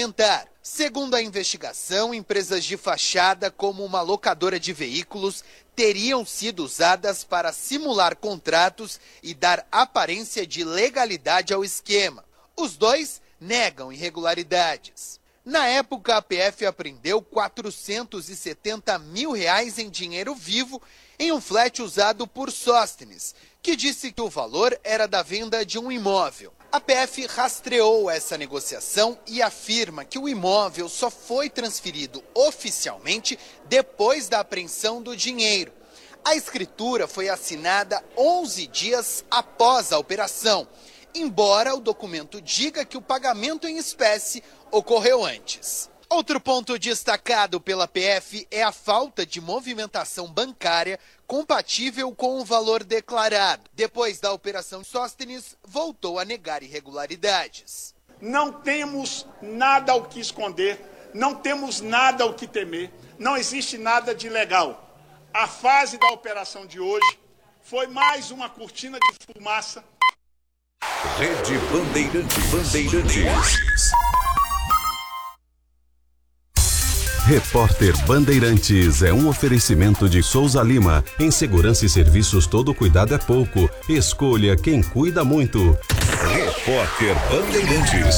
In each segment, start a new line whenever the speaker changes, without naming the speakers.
parlamentar. Segundo a investigação, empresas de fachada como uma locadora de veículos teriam sido usadas para simular contratos e dar aparência de legalidade ao esquema. Os dois negam irregularidades. Na época, a PF apreendeu R$ 470 mil em dinheiro vivo em um flat usado por Sóstenes, que disse que o valor era da venda de um imóvel. A PF rastreou essa negociação e afirma que o imóvel só foi transferido oficialmente depois da apreensão do dinheiro. A escritura foi assinada 11 dias após a operação, embora o documento diga que o pagamento em espécie ocorreu antes. Outro ponto destacado pela PF é a falta de movimentação bancária compatível com o valor declarado. Depois da operação Sóstenes, voltou a negar irregularidades.
Não temos nada ao que esconder, não temos nada ao que temer, não existe nada de ilegal. A fase da operação de hoje foi mais uma cortina de fumaça.
Rede Bandeirantes.
Repórter Bandeirantes é um oferecimento de Souza Lima. Em segurança e serviços, todo cuidado é pouco. Escolha quem cuida muito.
Repórter Bandeirantes.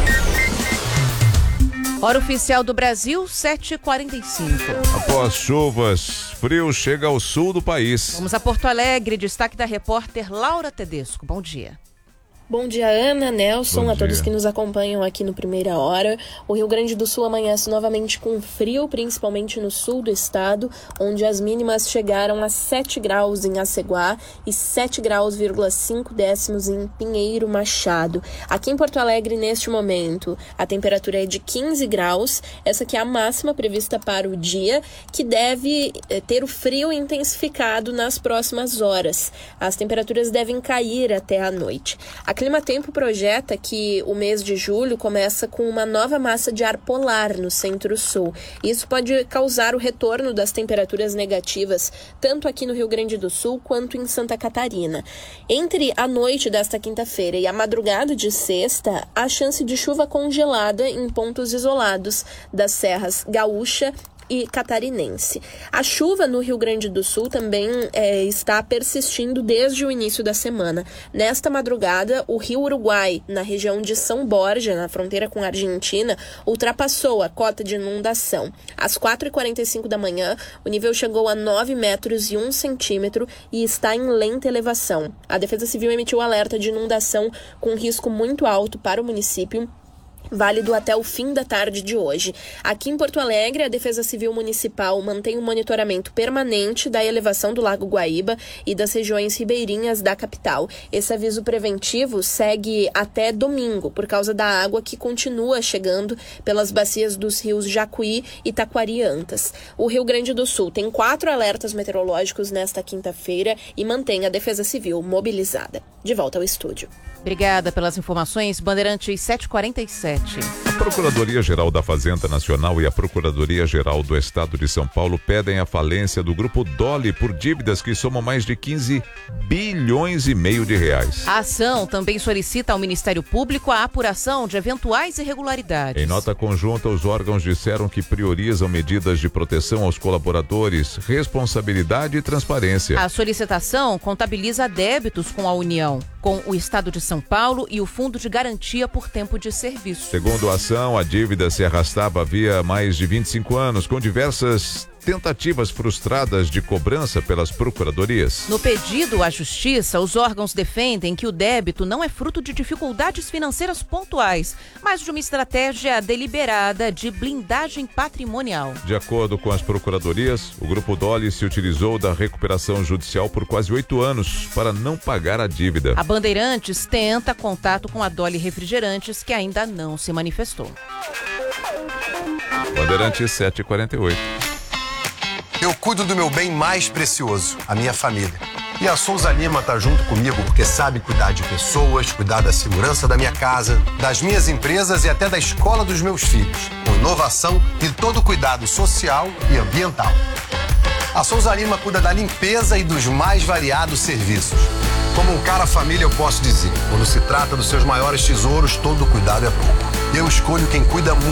Hora oficial do Brasil, 7h45.
Após chuvas, frio chega ao sul do país.
Vamos a Porto Alegre, destaque da repórter Laura Tedesco. Bom dia.
Bom dia, Ana, Nelson,
Bom
a todos
dia.
que nos acompanham aqui no Primeira Hora. O Rio Grande do Sul amanhece novamente com frio, principalmente no sul do estado, onde as mínimas chegaram a 7 graus em Aceguá e 7,5 graus em Pinheiro Machado. Aqui em Porto Alegre, neste momento, a temperatura é de 15 graus. Essa aqui é a máxima prevista para o dia, que deve ter o frio intensificado nas próximas horas. As temperaturas devem cair até a noite. A Climatempo projeta que o mês de julho começa com uma nova massa de ar polar no centro-sul. Isso pode causar o retorno das temperaturas negativas, tanto aqui no Rio Grande do Sul quanto em Santa Catarina. Entre a noite desta quinta-feira e a madrugada de sexta, há chance de chuva congelada em pontos isolados das serras Gaúcha e Catarinense. A chuva no Rio Grande do Sul também está persistindo desde o início da semana. Nesta madrugada, o Rio Uruguai, na região de São Borja, na fronteira com a Argentina, ultrapassou a cota de inundação. Às 4h45 da manhã, o nível chegou a 9 metros e 1 centímetro e está em lenta elevação. A Defesa Civil emitiu alerta de inundação com risco muito alto para o município, válido até o fim da tarde de hoje. Aqui em Porto Alegre, a Defesa Civil Municipal mantém um monitoramento permanente da elevação do Lago Guaíba e das regiões ribeirinhas da capital. Esse aviso preventivo segue até domingo, por causa da água que continua chegando pelas bacias dos rios Jacuí e Taquari e Antas. O Rio Grande do Sul tem 4 alertas meteorológicos nesta quinta-feira e mantém a Defesa Civil mobilizada. De volta ao estúdio.
Obrigada pelas informações. Bandeirantes 7h47.
A Procuradoria-Geral da Fazenda Nacional e a Procuradoria-Geral do Estado de São Paulo pedem a falência do Grupo Dole por dívidas que somam mais de 15 bilhões e meio de reais.
A ação também solicita ao Ministério Público a apuração de eventuais irregularidades.
Em nota conjunta, os órgãos disseram que priorizam medidas de proteção aos colaboradores, responsabilidade e transparência.
A solicitação contabiliza débitos com a União, com o Estado de São Paulo e o Fundo de Garantia por Tempo de Serviço.
Segundo a ação, a dívida se arrastava havia mais de 25 anos, com diversas tentativas frustradas de cobrança pelas procuradorias.
No pedido à Justiça, os órgãos defendem que o débito não é fruto de dificuldades financeiras pontuais, mas de uma estratégia deliberada de blindagem patrimonial.
De acordo com as procuradorias, o Grupo Dole se utilizou da recuperação judicial por quase 8 anos para não pagar a dívida.
A Bandeirantes tenta contato com a Dole Refrigerantes, que ainda não se manifestou.
Bandeirantes 7h48.
Eu cuido do meu bem mais precioso, a minha família. E a Souza Lima tá junto comigo porque sabe cuidar de pessoas, cuidar da segurança da minha casa, das minhas empresas e até da escola dos meus filhos, com inovação e todo o cuidado social e ambiental. A Souza Lima cuida da limpeza e dos mais variados serviços. Como um cara família, eu posso dizer, quando se trata dos seus maiores tesouros, todo cuidado é pouco. Eu escolho quem cuida muito